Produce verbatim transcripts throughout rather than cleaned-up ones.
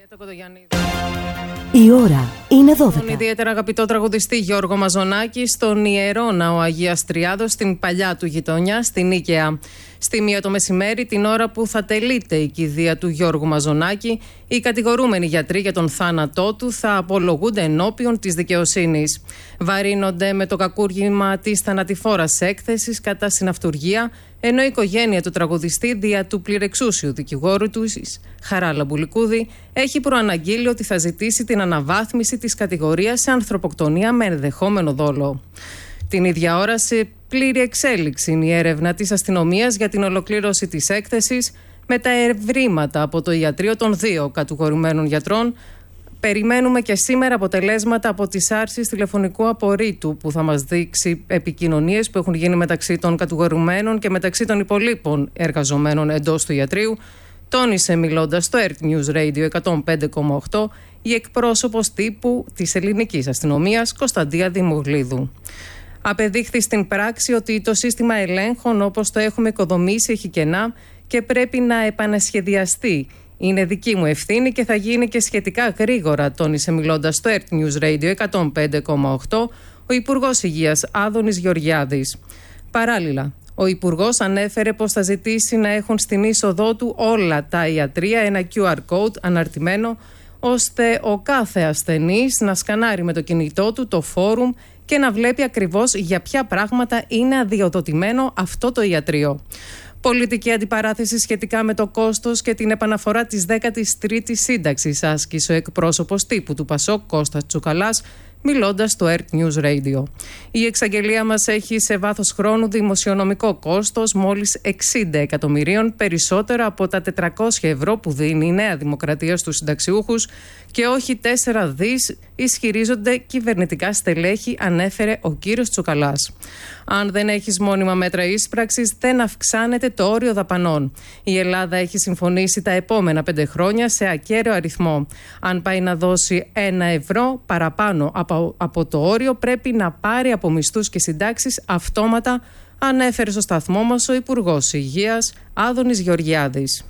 Η ώρα είναι δώδεκα. Τον ιδιαίτερα αγαπητό τραγουδιστή Γιώργο Μαζονάκη στον Ιερό Ναό Αγίας Τριάδος, στην παλιά του γειτονιά, στην Νίκαια. Στη μία το μεσημέρι, την ώρα που θα τελείται η κηδεία του Γιώργου Μαζονάκη, οι κατηγορούμενοι γιατροί για τον θάνατό του θα απολογούνται ενώπιον της δικαιοσύνης. Βαρύνονται με το κακούργημα της θανατηφόρας έκθεσης κατά συναυτουργία, ενώ η οικογένεια του τραγουδιστή δια του πληρεξούσιου δικηγόρου του, Χαρά Λαμπουλικούδη, έχει προαναγγείλει ότι θα ζητήσει την αναβάθμιση της κατηγορίας σε ανθρωποκτονία με ενδεχόμενο δόλο. Την ίδια ώρα, σε πλήρη εξέλιξη είναι η έρευνα της αστυνομίας για την ολοκλήρωση της έκθεσης, με τα ευρήματα από το ιατρείο των δύο κατηγορουμένων γιατρών. Περιμένουμε και σήμερα αποτελέσματα από τις άρσεις τηλεφωνικού απορρίτου που θα μας δείξει επικοινωνίες που έχουν γίνει μεταξύ των κατηγορουμένων και μεταξύ των υπολείπων εργαζομένων εντός του ιατρείου, τόνισε μιλώντας στο Earth News Radio εκατόν πέντε κόμμα οκτώ η εκπρόσωπος τύπου της ελληνικής αστυνομίας Κωνσταντία Δημογλίδου. Απεδείχθη στην πράξη ότι το σύστημα ελέγχων όπως το έχουμε οικοδομήσει έχει κενά και πρέπει να επανασχεδιαστεί. Είναι δική μου ευθύνη και θα γίνει και σχετικά γρήγορα, τόνισε μιλώντας στο Earth News Radio εκατόν πέντε κόμμα οκτώ ο Υπουργός Υγείας Άδωνης Γεωργιάδης. Παράλληλα, ο Υπουργός ανέφερε πως θα ζητήσει να έχουν στην είσοδό του όλα τα ιατρεία ένα κιου αρ code αναρτημένο, ώστε ο κάθε ασθενής να σκανάρει με το κινητό του το φόρουμ και να βλέπει ακριβώς για ποια πράγματα είναι αδειοδοτημένο αυτό το ιατρείο. Πολιτική αντιπαράθεση σχετικά με το κόστος και την επαναφορά της δέκατης τρίτης σύνταξης άσκησε ο εκπρόσωπος τύπου του Πασόκ Κώστας Τσουκαλάς, μιλώντας στο Earth News Radio. Η εξαγγελία μας έχει σε βάθος χρόνου δημοσιονομικό κόστος μόλις εξήντα εκατομμυρίων, περισσότερο από τα τετρακόσια ευρώ που δίνει η Νέα Δημοκρατία στους συνταξιούχους και όχι τέσσερα δις, ισχυρίζονται κυβερνητικά στελέχη, ανέφερε ο κύριος Τσουκαλάς. Αν δεν έχεις μόνιμα μέτρα ίσπραξης, δεν αυξάνεται το όριο δαπανών. Η Ελλάδα έχει συμφωνήσει τα επόμενα πέντε χρόνια σε ακέραιο αριθμό. Αν πάει να δώσει ένα ευρώ παραπάνω από, από το όριο, πρέπει να πάρει από μισθούς και συντάξεις αυτόματα, ανέφερε στο σταθμό μας ο Υπουργός Υγείας Άδωνης Γεωργιάδης.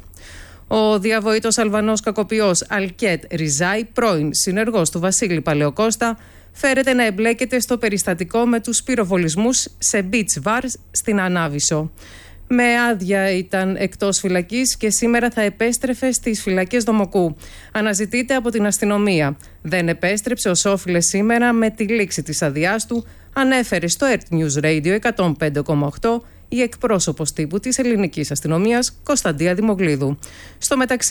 Ο διαβοήτος Αλβανός κακοποιός Αλκέτ Ριζάη, πρώην συνεργός του Βασίλη Παλαιοκώστα, φέρεται να εμπλέκεται στο περιστατικό με τους πυροβολισμούς σε beach bar στην Ανάβησο. Με άδεια ήταν εκτός φυλακής και σήμερα θα επέστρεφε στις φυλακές Δομοκού. Αναζητείται από την αστυνομία. Δεν επέστρεψε ως όφιλε σήμερα με τη λήξη της αδειάς του, ανέφερε στο Earth News Radio εκατόν πέντε κόμμα οκτώ η εκπρόσωπος τύπου της ελληνικής αστυνομίας Κωνσταντία Δημογλίδου. Στο μεταξύ,